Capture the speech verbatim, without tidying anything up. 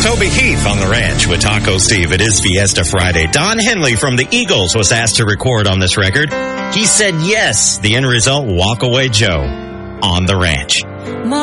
Toby Heath on the ranch with Taco Steve. It is Fiesta Friday. Don Henley from the Eagles was asked to record on this record. He said yes. The end result, Walk Away Joe on the ranch.